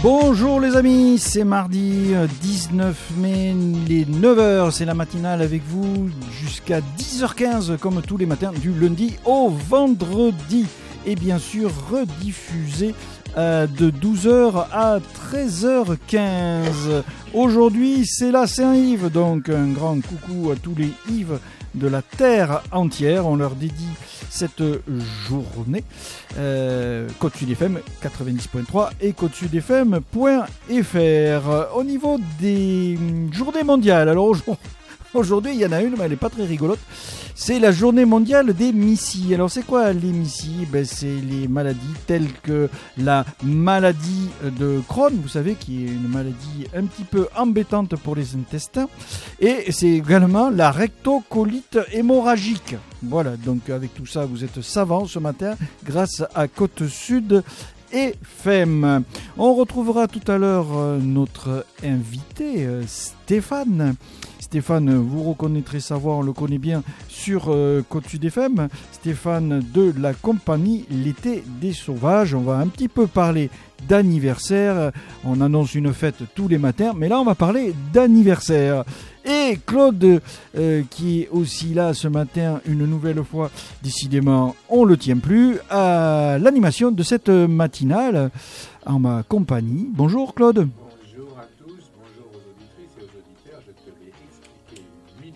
Bonjour les amis, c'est mardi 19 mai, les 9h, c'est la matinale avec vous jusqu'à 10h15 comme tous les matins du lundi au vendredi et bien sûr rediffusé de 12h à 13h15. Aujourd'hui c'est la Saint-Yves, donc un grand coucou à tous les Yves de la terre entière, on leur dédie cette journée. Côte Sud FM 90.3 et côtesudfm.fr. Au niveau des journées mondiales, alors aujourd'hui il y en a une mais elle n'est pas très rigolote, c'est la journée mondiale des MIS-I. Alors c'est quoi les MIS-I ? C'est les maladies telles que la maladie de Crohn, vous savez, qui est une maladie un petit peu embêtante pour les intestins, et c'est également la rectocolite hémorragique. Voilà, donc avec tout ça vous êtes savants ce matin grâce à Côte Sud FM. On retrouvera tout à l'heure notre invité Stéphane. Stéphane, vous reconnaîtrez sa voix, on le connaît bien sur Côte Sud FM. Stéphane de la compagnie L'été des Sauvages. On va un petit peu parler d'anniversaire. On annonce une fête tous les matins, mais là on va parler d'anniversaire. Et Claude, qui est aussi là ce matin, une nouvelle fois, décidément, on ne le tient plus, à l'animation de cette matinale en ma compagnie. Bonjour Claude. Bonjour à tous, bonjour aux auditrices et aux auditeurs. Je te l'ai expliqué 1000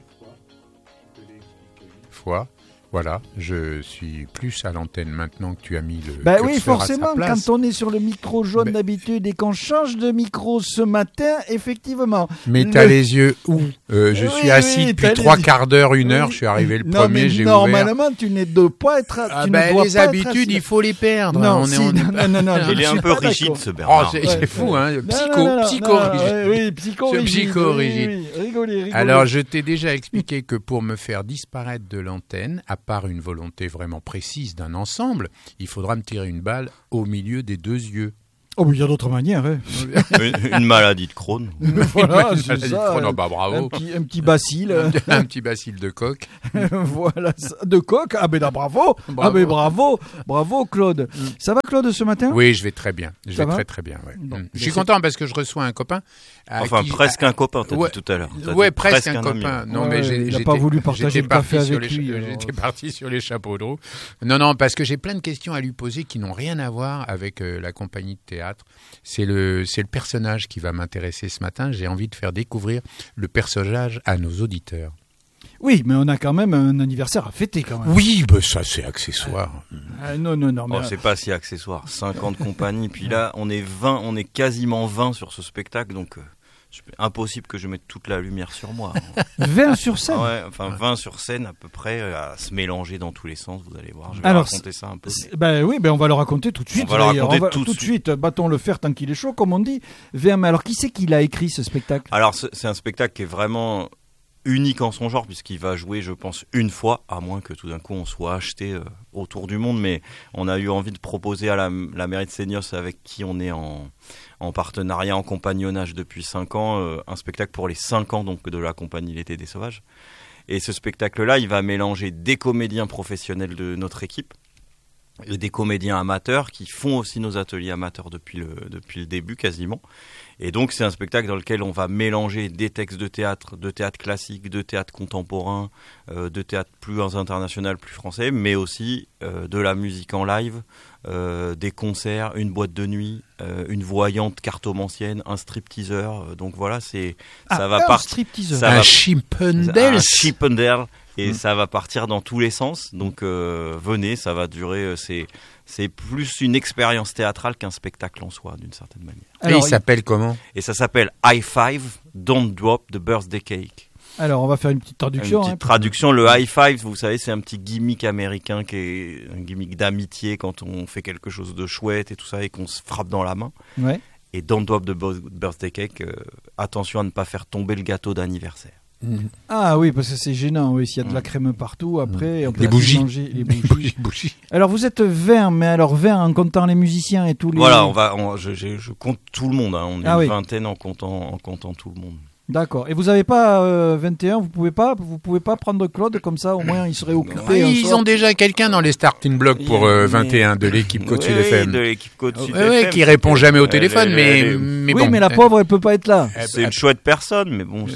fois. Voilà, je suis plus à l'antenne maintenant que tu as mis le curseur oui, forcément, à sa place. quand on est sur le micro jaune d'habitude et qu'on change de micro ce matin, effectivement. Mais t'as les yeux où je suis assis depuis 3 quarts d'heure, 1 heure, je suis arrivé le premier, j'ai ouvert. Normalement, tu ne dois pas être... les habitudes, il faut les perdre. Non, il est un peu rigide ce Bernard. C'est fou, hein, psycho-rigide. Rigolez. Alors, je t'ai déjà expliqué que pour me faire disparaître de l'antenne, à part une volonté vraiment précise d'un ensemble, il faudra me tirer une balle au milieu des 2 yeux. Oh, mais il y a d'autres manières. Hein. Une maladie de Crohn. Voilà, c'est ça. Bravo. Un petit bacille. Un petit bacille de coq. Voilà, de coq. Ah, ben là, bravo. Bravo, Claude. Ça va, Claude, ce matin ? Oui, je vais très bien. Très bien. Ouais. Bon, je suis content parce que je reçois un copain. Presque un copain, t'as dit tout à l'heure. Presque un copain. Non, mais il n'a pas voulu partager le café avec lui. J'étais parti sur les chapeaux de roue. Non, parce que j'ai plein de questions à lui poser qui n'ont rien à voir avec la compagnie de théâtre. C'est le personnage qui va m'intéresser ce matin. J'ai envie de faire découvrir le personnage à nos auditeurs. Oui, mais on a quand même un anniversaire à fêter quand même. Oui, ça c'est accessoire. Non. Mais c'est pas si accessoire. 50 compagnies, puis là on est 20, on est quasiment 20 sur ce spectacle, donc impossible que je mette toute la lumière sur moi. 20 sur scène. 20 sur scène à peu près, à se mélanger dans alors, vous allez voir. Je vais raconter ça un peu. On va le raconter tout de suite. Tout de suite. Battons le fer tant qu'il est chaud, comme on dit. Mais alors, qui c'est qui l'a écrit ce spectacle ? Alors, c'est un spectacle qui est vraiment unique en son genre, puisqu'il va jouer, je pense, une fois, à moins que tout d'un coup on soit acheté autour du monde. Mais on a eu envie de proposer à la mairie de Seignos, avec qui on est en partenariat, en compagnonnage depuis 5 ans, un spectacle pour les 5 ans donc, de la compagnie L'été des Sauvages. Et ce spectacle-là, il va mélanger des comédiens professionnels de notre équipe et des comédiens amateurs qui font aussi nos ateliers amateurs depuis le début quasiment. Et donc c'est un spectacle dans lequel on va mélanger des textes de théâtre classique, de théâtre contemporain, de théâtre plus international, plus français, mais aussi de la musique en live, des concerts, une boîte de nuit, une voyante cartomancienne, un stripteaseur. Donc voilà, ça va partir. Un Chippendale. Et ça va partir dans tous les sens. Donc venez, ça va durer. C'est plus une expérience théâtrale qu'un spectacle en soi, d'une certaine manière. Alors, il s'appelle comment ? Et ça s'appelle High Five, Don't Drop the Birthday Cake. Alors, on va faire une petite traduction. Traduction, le high five, vous savez, c'est un petit gimmick américain qui est un gimmick d'amitié quand on fait quelque chose de chouette et tout ça et qu'on se frappe dans la main. Ouais. Et Don't Drop the Birthday Cake, attention à ne pas faire tomber le gâteau d'anniversaire. Ah oui, parce que c'est gênant, oui, s'il y a de la crème partout, après on peut les bougies. Manger les bougies. Alors vous êtes 20, mais alors 20 en comptant les musiciens et tous les... Voilà, je compte tout le monde, hein. On est une vingtaine en comptant tout le monde. D'accord. Et vous n'avez pas 21, vous pouvez pas prendre Claude comme ça, au moins il serait occupé. Ils ont déjà quelqu'un dans les starting blocks pour 21 de l'équipe Côte Sud FM. De l'équipe Côte Sud FM. Qui répond jamais au téléphone, mais oui, bon. mais la pauvre, elle peut pas être là. C'est une chouette personne, mais bon.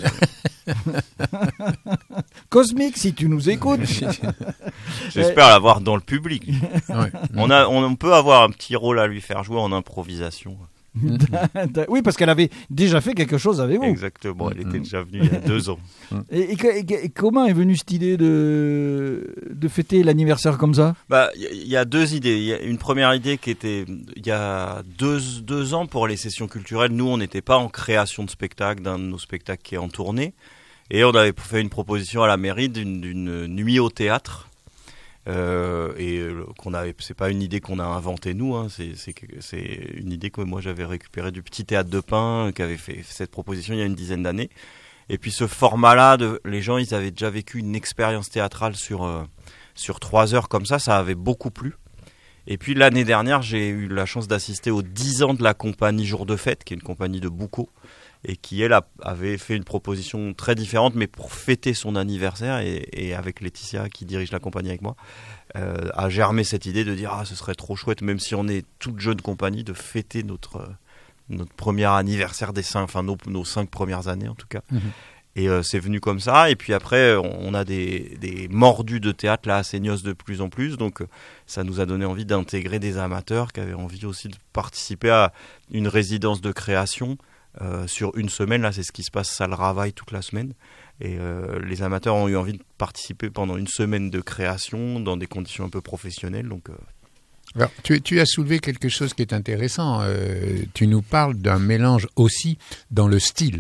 Cosmic, si tu nous écoutes. J'espère l'avoir dans le public. Ouais. On peut avoir un petit rôle à lui faire jouer en improvisation. Oui, parce qu'elle avait déjà fait quelque chose avec vous. Exactement, elle était déjà venue il y a 2 ans. Et comment est venue cette idée de fêter l'anniversaire comme ça ? Il y a 2 idées. Il y a une première idée qui était il y a 2 ans pour les sessions culturelles. Nous, on n'était pas en création de spectacle, d'un de nos spectacles qui est en tournée. Et on avait fait une proposition à la mairie d'une nuit au théâtre. C'est pas une idée qu'on a inventée nous, hein, c'est une idée que moi j'avais récupérée du petit théâtre de Pin qui avait fait cette proposition il y a une dizaine d'années. Et puis ce format-là, les gens ils avaient déjà vécu une expérience théâtrale sur 3 heures comme ça avait beaucoup plu. Et puis l'année dernière, j'ai eu la chance d'assister aux 10 ans de la compagnie Jour de Fête, qui est une compagnie de Boucau, et qui, elle, avait fait une proposition très différente, mais pour fêter son anniversaire, et avec Laetitia, qui dirige la compagnie avec moi, a germé cette idée de dire « ce serait trop chouette, même si on est toute jeune compagnie, de fêter notre premier anniversaire nos 5 premières années, en tout cas. Mmh. » Et c'est venu comme ça. Et puis après, on a des mordus de théâtre là à Seignos de plus en plus. Donc ça nous a donné envie d'intégrer des amateurs qui avaient envie aussi de participer à une résidence de création sur une semaine. Là, c'est ce qui se passe salle Ravaille toute la semaine. Et les amateurs ont eu envie de participer pendant une semaine de création dans des conditions un peu professionnelles. Donc alors, tu as soulevé quelque chose qui est intéressant. Tu nous parles d'un mélange aussi dans le style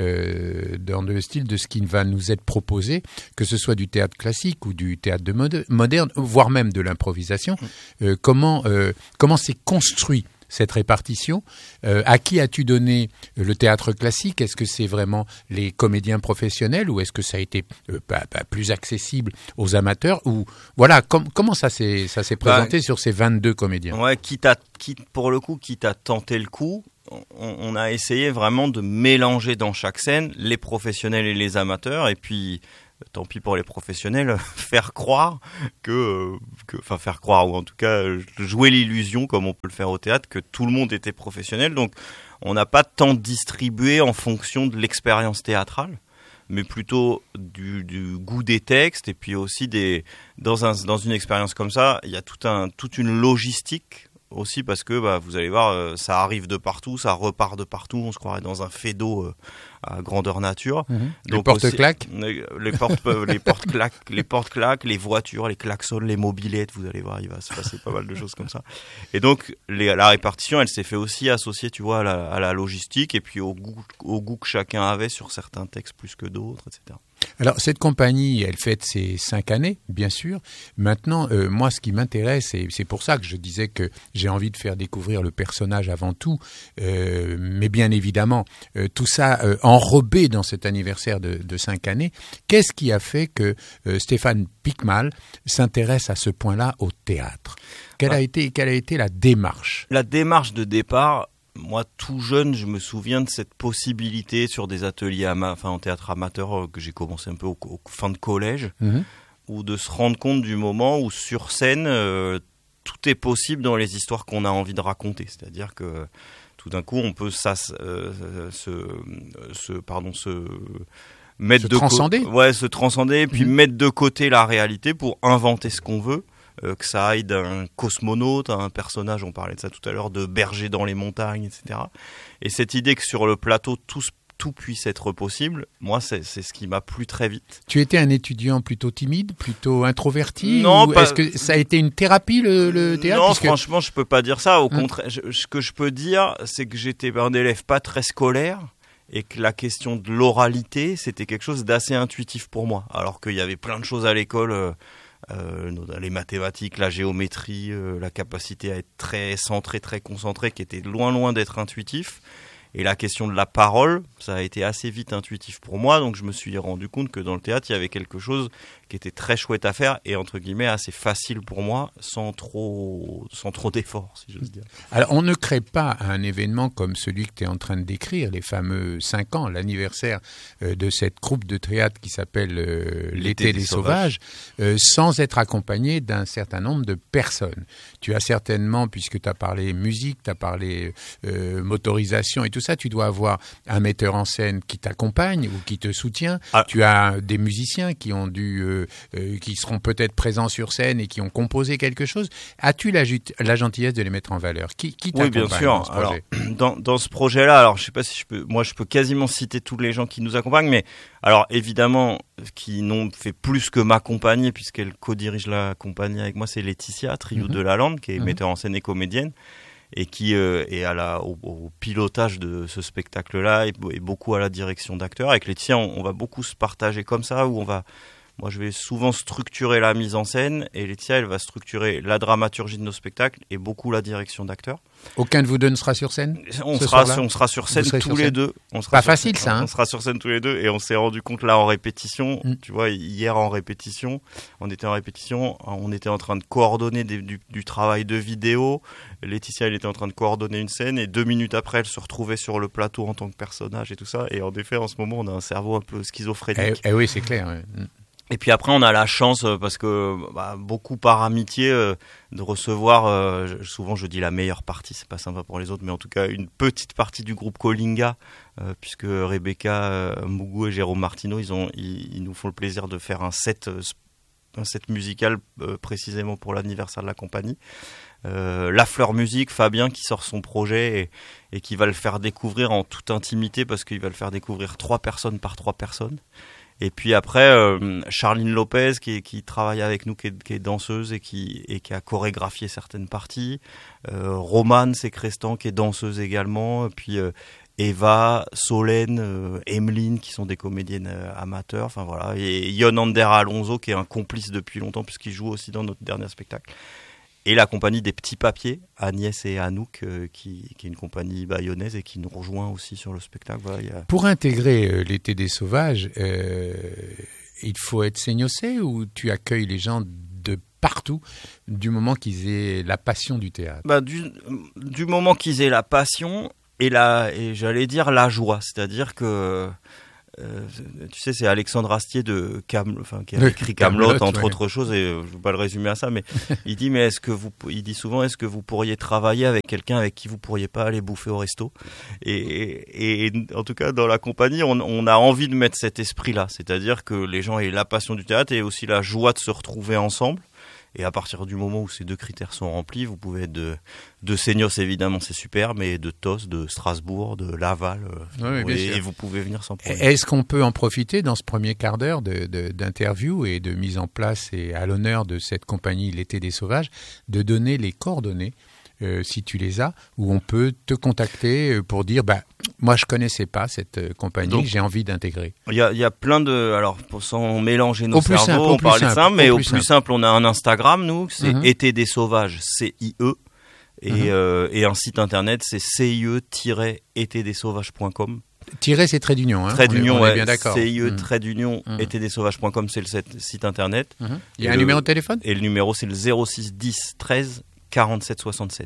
de ce qui va nous être proposé, que ce soit du théâtre classique ou du théâtre moderne, voire même de l'improvisation. Comment s'est construit cette répartition? À qui as-tu donné le théâtre classique? Est-ce que c'est vraiment les comédiens professionnels ou est-ce que ça a été plus accessible aux amateurs? Ou voilà, comment ça s'est présenté sur ces 22 comédiens? Ouais, quitte à tenter le coup, on a essayé vraiment de mélanger dans chaque scène les professionnels et les amateurs, et puis tant pis pour les professionnels, faire croire faire croire, ou en tout cas jouer l'illusion, comme on peut le faire au théâtre, que tout le monde était professionnel. Donc on n'a pas tant distribué en fonction de l'expérience théâtrale, mais plutôt du goût des textes, et puis aussi dans une expérience comme ça, il y a toute une logistique aussi, parce que vous allez voir, ça arrive de partout, ça repart de partout, on se croirait dans un fait d'eau à grandeur nature. Mmh. Donc les porte-claques, les porte-claques, les voitures, les klaxons, les mobylettes, vous allez voir, il va se passer pas mal de choses comme ça. Et donc la répartition, elle s'est fait aussi associer, tu vois, à la logistique, et puis au goût que chacun avait sur certains textes plus que d'autres, etc. Alors, cette compagnie, elle fête ses 5 années, bien sûr. Maintenant, moi, ce qui m'intéresse, et c'est pour ça que je disais que j'ai envie de faire découvrir le personnage avant tout, mais bien évidemment, tout ça enrobé dans cet anniversaire de 5 années. Qu'est-ce qui a fait que Stéphane Picmal s'intéresse à ce point-là au théâtre? Quelle a été la démarche? La démarche de départ... Moi, tout jeune, je me souviens de cette possibilité sur des ateliers en théâtre amateur que j'ai commencé un peu au fin de collège, ou de se rendre compte du moment où sur scène, tout est possible dans les histoires qu'on a envie de raconter. C'est-à-dire que tout d'un coup, on peut se transcender, et puis mettre de côté la réalité pour inventer ce qu'on veut. Que ça aille d'un cosmonaute à un personnage, on parlait de ça tout à l'heure, de berger dans les montagnes, etc. Et cette idée que sur le plateau, tout puisse être possible, moi, c'est ce qui m'a plu très vite. Tu étais un étudiant plutôt timide, plutôt introverti? Non, est-ce que ça a été une thérapie, le théâtre? Non, franchement, je peux pas dire ça. Au contraire, ce que je peux dire, c'est que j'étais un élève pas très scolaire, et que la question de l'oralité, c'était quelque chose d'assez intuitif pour moi. Alors qu'il y avait plein de choses à l'école... les mathématiques, la géométrie, la capacité à être très centré, très concentré, qui était loin d'être intuitif. Et la question de la parole, ça a été assez vite intuitif pour moi, donc je me suis rendu compte que dans le théâtre, il y avait quelque chose qui était très chouette à faire et entre guillemets assez facile pour moi, sans trop d'efforts, si j'ose dire. Alors, on ne crée pas un événement comme celui que tu es en train de décrire, les fameux 5 ans, l'anniversaire de cette troupe de théâtre qui s'appelle L'été des Sauvages, sans être accompagné d'un certain nombre de personnes. Tu as certainement, puisque tu as parlé musique, tu as parlé motorisation et tout ça, tu dois avoir un metteur en scène qui t'accompagne ou qui te soutient. Tu as des musiciens qui ont qui seront peut-être présents sur scène et qui ont composé quelque chose. As-tu la gentillesse de les mettre en valeur? Qui t'accompagne bien sûr. dans ce projet? Alors, dans ce projet-là, alors je sais pas si je peux quasiment citer tous les gens qui nous accompagnent, mais alors évidemment, qui n'ont fait plus que m'accompagner puisqu'elle co-dirige la compagnie avec moi, c'est Laetitia Triou de Lalande, qui est metteur en scène et comédienne, et qui est au pilotage de ce spectacle-là et beaucoup à la direction d'acteurs. Avec Laetitia, on va beaucoup se partager comme ça, où moi, je vais souvent structurer la mise en scène et Laetitia, elle va structurer la dramaturgie de nos spectacles et beaucoup la direction d'acteurs. Aucun de vous deux ne sera sur scène? On sera sur scène tous les deux. Pas facile ça. On sera sur scène tous les deux et on s'est rendu compte là en répétition. Tu vois, hier en répétition, on était en train de coordonner du travail de vidéo. Laetitia, elle était en train de coordonner une scène et 2 minutes après, elle se retrouvait sur le plateau en tant que personnage et tout ça. Et en effet, en ce moment, on a un cerveau un peu schizophrénique. Oui, c'est clair. Ouais. Et puis après, on a la chance, parce que beaucoup par amitié, de recevoir, souvent je dis la meilleure partie, c'est pas sympa pour les autres, mais en tout cas une petite partie du groupe Colinga, puisque Rebecca Mougou et Jérôme Martineau, ils nous font le plaisir de faire un set musical précisément pour l'anniversaire de la compagnie. La Fleur Musique, Fabien qui sort son projet et qui va le faire découvrir en toute intimité, parce qu'il va le faire découvrir 3 personnes par 3 personnes. Et puis après, Charline Lopez qui travaille avec nous, qui est danseuse et qui a chorégraphié certaines parties. Romane Sécrestan qui est danseuse également. Et puis Eva, Solène, Emeline qui sont des comédiennes amateurs. Enfin voilà. Et Yonander Alonso qui est un complice depuis longtemps puisqu'il joue aussi dans notre dernier spectacle. Et la compagnie des Petits Papiers, Agnès et Anouk, qui est une compagnie bayonnaise et qui nous rejoint aussi sur le spectacle. Voilà, Pour intégrer l'été des sauvages, il faut être seignossé ou tu accueilles les gens de partout du moment qu'ils aient la passion du théâtre? Du moment qu'ils aient la passion et j'allais dire la joie. C'est-à-dire que... tu sais, c'est Alexandre Astier qui a écrit Kaamelott entre autres choses, et je ne vais pas le résumer à ça, mais il dit souvent, est-ce que vous pourriez travailler avec quelqu'un avec qui vous pourriez pas aller bouffer au resto? Et en tout cas dans la compagnie, on a envie de mettre cet esprit-là, c'est-à-dire que les gens aient la passion du théâtre et aussi la joie de se retrouver ensemble. Et à partir du moment où ces 2 critères sont remplis, vous pouvez être de Seignos, évidemment, c'est super, mais de TOS, de Strasbourg, de Laval, et vous pouvez venir sans problème. Est-ce qu'on peut en profiter dans ce premier quart d'heure d'interview et de mise en place et à l'honneur de cette compagnie L'été des Sauvages, de donner les coordonnées, si tu les as, où on peut te contacter pour dire moi je connaissais pas cette compagnie, donc, j'ai envie d'intégrer. Il y a plein de... Alors, sans mélanger nos cerveaux, on parlait de ça, mais au plus simple, on a un Instagram, nous, c'est Été des Sauvages, CIE, et un site internet, c'est CIE-etedessauvages.com. Tiret, c'est trait d'union. Trait d'union, on est bien d'accord. CIE-etedessauvages.com, c'est le site internet. Il y a un numéro de téléphone? Et le numéro, c'est le 06 10 13 47 67.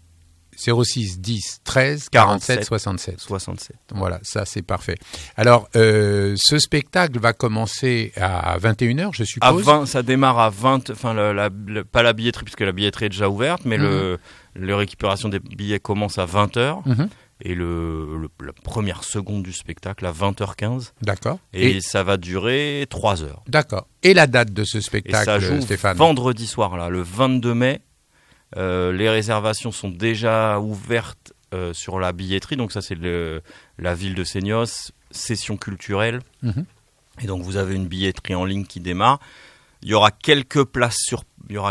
06 10 13 47 67. Voilà, ça c'est parfait. Alors, ce spectacle va commencer à 21h, je suppose. Ça démarre à 20, enfin pas la billetterie puisque la billetterie est déjà ouverte, mais la récupération des billets commence à 20h. Et la première seconde du spectacle à 20h15. D'accord. Et ça va durer 3 heures. D'accord. Et la date de ce spectacle, ça joue Stéphane? Vendredi soir, là, le 22 mai. Les réservations sont déjà ouvertes sur la billetterie. Donc ça, c'est la ville de Seignos, session culturelle. Et donc vous avez une billetterie en ligne qui démarre. Il y aura quelques places sur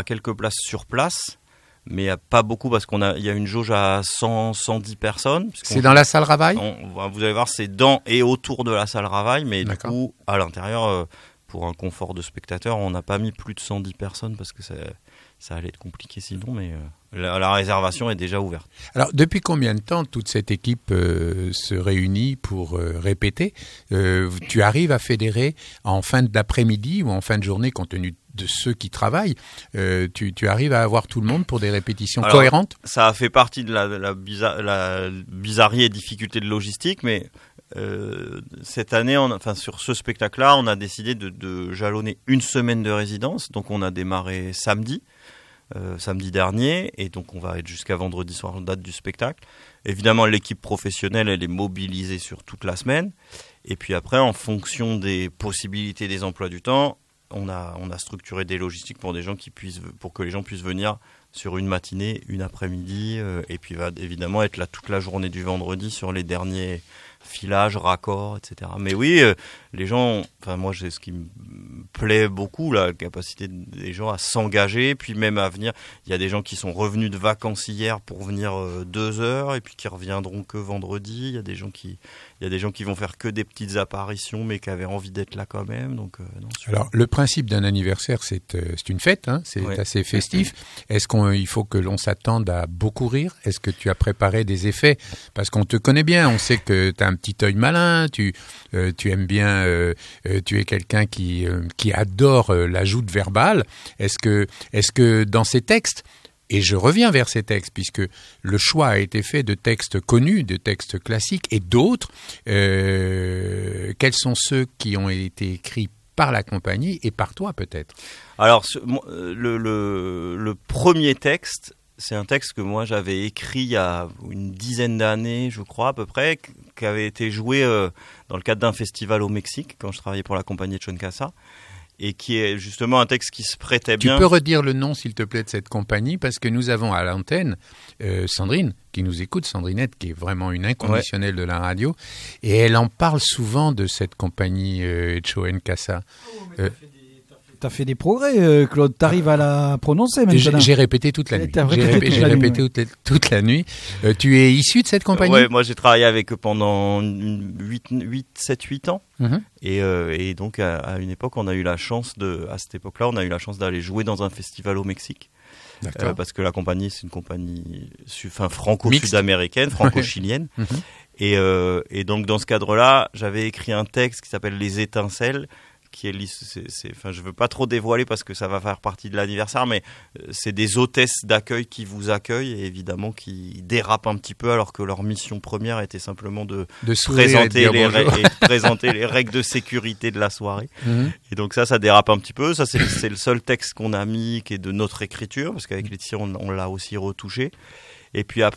place. Mais pas beaucoup parce qu'il y a une jauge à 110 personnes. C'est dans la salle Ravaille? Vous allez voir, c'est dans et autour de la salle Ravaille, mais du coup, à l'intérieur, pour un confort de spectateur, on n'a pas mis plus de 110 personnes parce que ça allait être compliqué sinon. Mais la réservation est déjà ouverte. Alors, depuis combien de temps toute cette équipe se réunit pour répéter ? Tu arrives à fédérer en fin d'après-midi ou en fin de journée, compte tenu de ceux qui travaillent, tu arrives à avoir tout le monde pour des répétitions cohérentes ? Ça a fait partie de la bizarrerie et difficulté de logistique, mais cette année, sur ce spectacle-là, on a décidé de jalonner une semaine de résidence. Donc on a démarré samedi dernier, et donc on va être jusqu'à vendredi soir, date du spectacle. Évidemment, l'équipe professionnelle, elle est mobilisée sur toute la semaine. Et puis après, en fonction des possibilités des emplois du temps, on a structuré des logistiques pour que les gens puissent venir sur une matinée, une après-midi, et puis va évidemment être là toute la journée du vendredi sur les derniers filages, raccords, etc. Mais oui, les gens, moi, c'est ce qui me plaît beaucoup, la capacité des gens à s'engager, puis même à venir. Il y a des gens qui sont revenus de vacances hier pour venir 2 heures, et puis qui reviendront que vendredi. Il y a des gens qui vont faire que des petites apparitions, mais qui avaient envie d'être là quand même. Donc, alors, le principe d'un anniversaire, c'est une fête, hein, c'est assez festif. Est-ce qu'il faut que l'on s'attende à beaucoup rire ? Est-ce que tu as préparé des effets ? Parce qu'on te connaît bien, on sait que tu as un petit œil malin, tu aimes bien, tu es quelqu'un qui adore la joute verbale. Est-ce que dans ces textes, et je reviens vers ces textes, puisque le choix a été fait de textes connus, de textes classiques, et d'autres, quels sont ceux qui ont été écrits par la compagnie et par toi peut-être ? Alors, le premier texte, c'est un texte que moi j'avais écrit il y a une dizaine d'années, je crois à peu près, qui avait été joué dans le cadre d'un festival au Mexique, quand je travaillais pour la compagnie de Sean Casa, et qui est justement un texte qui se prêtait bien. Tu peux redire le nom, s'il te plaît, de cette compagnie, parce que nous avons à l'antenne Sandrine, qui nous écoute, Sandrinette, qui est vraiment une inconditionnelle de la radio, et elle en parle souvent de cette compagnie Sean Casa. T'as fait des progrès, Claude. T'arrives à la prononcer maintenant. J'ai répété toute la nuit. J'ai répété toute la nuit. Tu es issu de cette compagnie ? Oui, moi j'ai travaillé avec eux pendant 7-8 ans. Et donc à une époque, on a eu la chance d'aller jouer dans un festival au Mexique. Parce que la compagnie, c'est une compagnie franco-sud-américaine, franco-chilienne. Et donc dans ce cadre-là, j'avais écrit un texte qui s'appelle Les Étincelles, qui est je veux pas trop dévoiler parce que ça va faire partie de l'anniversaire, mais c'est des hôtesses d'accueil qui vous accueillent et évidemment qui dérapent un petit peu alors que leur mission première était simplement de présenter les règles de sécurité de la soirée. Et donc ça dérape un petit peu. Ça c'est le seul texte qu'on a mis qui est de notre écriture, parce qu'avec Laetitia on l'a aussi retouché. Et puis après